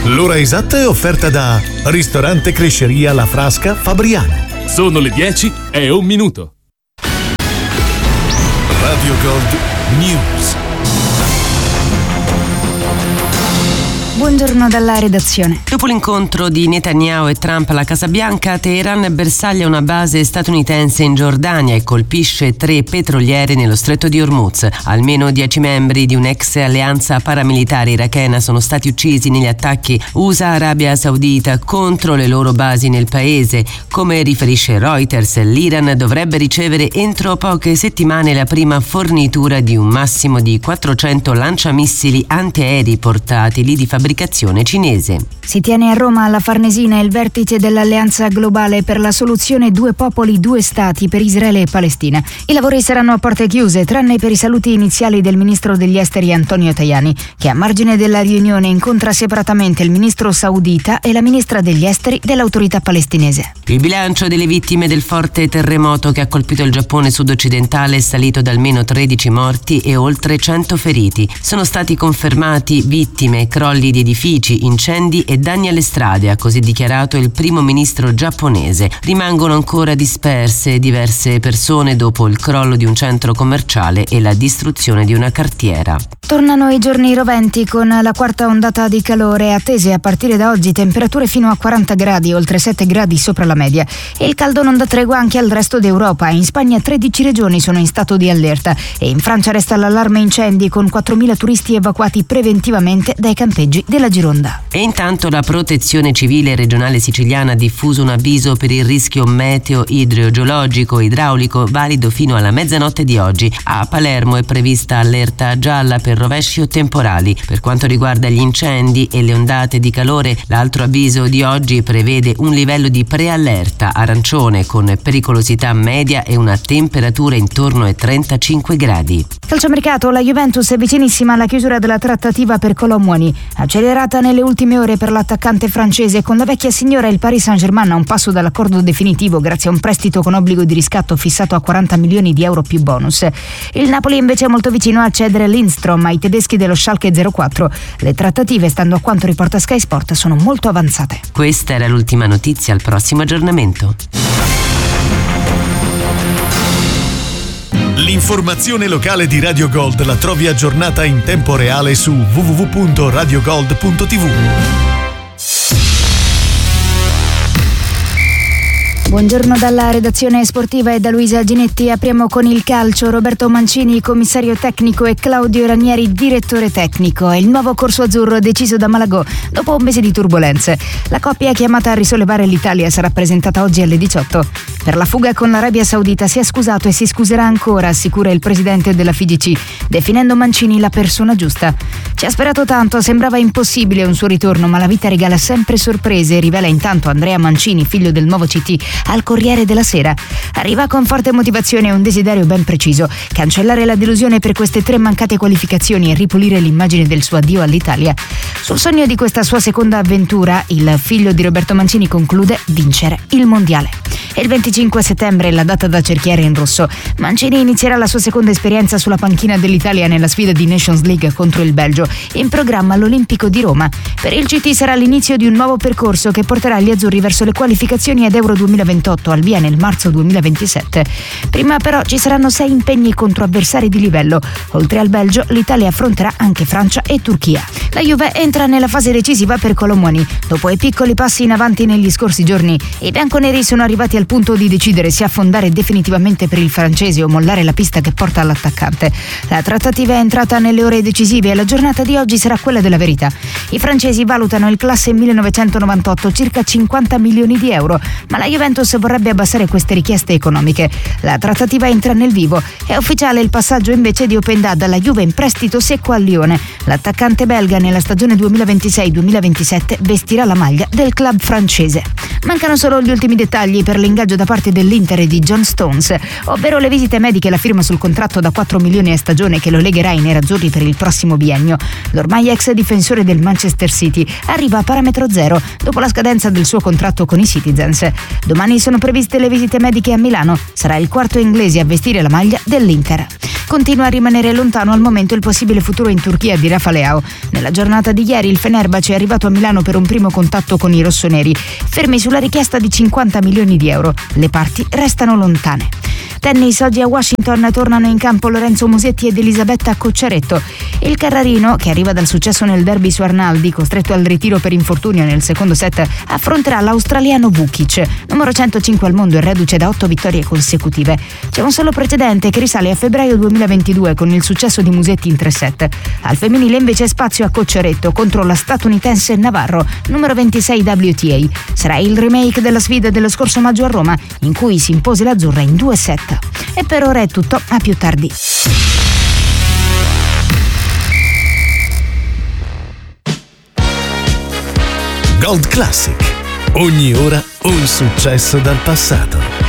L'ora esatta è offerta da Ristorante Cresceria La Frasca Fabriano. Sono le 10 e 1 minuto. Radio Gold News. Buongiorno dalla redazione. Dopo l'incontro di Netanyahu e Trump alla Casa Bianca, Teheran bersaglia una base statunitense in Giordania e colpisce 3 petroliere nello stretto di Hormuz. Almeno 10 membri di un'ex alleanza paramilitare irachena sono stati uccisi negli attacchi USA-Arabia Saudita contro le loro basi nel paese. Come riferisce Reuters, l'Iran dovrebbe ricevere entro poche settimane la prima fornitura di un massimo di 400 lanciamissili antiaerei portatili di fabbricazione cinese. Si tiene a Roma alla Farnesina il vertice dell'Alleanza Globale per la soluzione 2 popoli, 2 stati per Israele e Palestina. I lavori saranno a porte chiuse, tranne per i saluti iniziali del ministro degli esteri Antonio Tajani, che a margine della riunione incontra separatamente il ministro saudita e la ministra degli esteri dell'autorità palestinese. Il bilancio delle vittime del forte terremoto che ha colpito il Giappone sud-occidentale è salito da almeno 13 morti e oltre 100 feriti. Sono stati confermati vittime, crolli di edifici, incendi e danni alle strade, ha così dichiarato il primo ministro giapponese. Rimangono ancora disperse diverse persone dopo il crollo di un centro commerciale e la distruzione di una cartiera. Tornano i giorni roventi con la 4ª ondata di calore, attese a partire da oggi temperature fino a 40 gradi, oltre 7 gradi sopra la media. E il caldo non dà tregua anche al resto d'Europa. In Spagna 13 regioni sono in stato di allerta e in Francia resta l'allarme incendi con 4.000 turisti evacuati preventivamente dai campeggi della Gironda. E intanto la Protezione Civile regionale siciliana ha diffuso un avviso per il rischio meteo idrogeologico idraulico valido fino alla mezzanotte di oggi. A Palermo è prevista allerta gialla per rovesci o temporali. Per quanto riguarda gli incendi e le ondate di calore, l'altro avviso di oggi prevede un livello di preallerta arancione con pericolosità media e una temperatura intorno ai 35 gradi. Calciomercato, la Juventus è vicinissima alla chiusura della trattativa per Colomwani. Accelerata nelle ultime ore per l'attaccante francese, con la vecchia signora il Paris Saint-Germain a un passo dall'accordo definitivo grazie a un prestito con obbligo di riscatto fissato a 40 milioni di euro più bonus. Il Napoli invece è molto vicino a cedere Lindstrom ai tedeschi dello Schalke 04. Le trattative, stando a quanto riporta Sky Sport, sono molto avanzate. Questa era l'ultima notizia, al prossimo aggiornamento. L'informazione locale di Radio Gold la trovi aggiornata in tempo reale su www.radiogold.tv. Buongiorno dalla redazione sportiva e da Luisa Ginetti. Apriamo con il calcio. Roberto Mancini, commissario tecnico, e Claudio Ranieri, direttore tecnico. È il nuovo corso azzurro deciso da Malagò dopo un mese di turbolenze. La coppia chiamata a risollevare l'Italia sarà presentata oggi alle 18. Per la fuga con l'Arabia Saudita si è scusato e si scuserà ancora, assicura il presidente della FIGC, definendo Mancini la persona giusta. Ci ha sperato tanto, sembrava impossibile un suo ritorno, ma la vita regala sempre sorprese, rivela intanto Andrea Mancini, figlio del nuovo CT, al Corriere della Sera. Arriva con forte motivazione e un desiderio ben preciso: cancellare la delusione per queste 3 mancate qualificazioni e ripulire l'immagine del suo addio all'Italia. Sul sogno di questa sua seconda avventura, il figlio di Roberto Mancini conclude: vincere il mondiale. È il 25 settembre la data da cerchiare in rosso. Mancini inizierà la sua seconda esperienza sulla panchina dell'Italia nella sfida di Nations League contro il Belgio, in programma all'Olimpico di Roma. Per il CT sarà l'inizio di un nuovo percorso che porterà gli azzurri verso le qualificazioni ad Euro 2028, al via nel marzo 2027. Prima però ci saranno 6 impegni contro avversari di livello. Oltre al Belgio, l'Italia affronterà anche Francia e Turchia. La Juve entra nella fase decisiva per Colomwani. Dopo i piccoli passi in avanti negli scorsi giorni, i bianconeri sono arrivati al punto di decidere se affondare definitivamente per il francese o mollare la pista che porta all'attaccante. La trattativa è entrata nelle ore decisive e la giornata di oggi sarà quella della verità. I francesi valutano il classe 1998 circa 50 milioni di euro, ma la Juventus vorrebbe abbassare queste richieste economiche. La trattativa entra nel vivo. È ufficiale il passaggio invece di Openda dalla Juve in prestito secco al Lione. L'attaccante belga nella stagione 2026-2027 vestirà la maglia del club francese. Mancano solo gli ultimi dettagli per l'incontro l'ingaggio da parte dell'Inter di John Stones, ovvero le visite mediche e la firma sul contratto da 4 milioni a stagione che lo legherà ai nerazzurri per il prossimo biennio. L'ormai ex difensore del Manchester City arriva a parametro zero dopo la scadenza del suo contratto con i Citizens. Domani sono previste le visite mediche a Milano, sarà il quarto inglese a vestire la maglia dell'Inter. Continua a rimanere lontano al momento il possibile futuro in Turchia di Rafa Leao. Nella giornata di ieri il Fenerbahce è arrivato a Milano per un primo contatto con i rossoneri, fermi sulla richiesta di 50 milioni di euro. Le parti restano lontane. Tennis, oggi a Washington tornano in campo Lorenzo Musetti ed Elisabetta Cocciaretto. Il Carrarino, che arriva dal successo nel derby su Arnaldi, costretto al ritiro per infortunio nel secondo set, affronterà l'australiano Vukic, numero 105 al mondo e reduce da 8 vittorie consecutive. C'è un solo precedente che risale a febbraio 2022 con il successo di Musetti in 3 set. Al femminile invece spazio a Cocciaretto contro la statunitense Navarro, numero 26 WTA. Sarà il remake della sfida dello scorso maggio a Roma, in cui si impose l'azzurra in 2 set. E per ora è tutto, a più tardi. Gold Classic. Ogni ora un successo dal passato.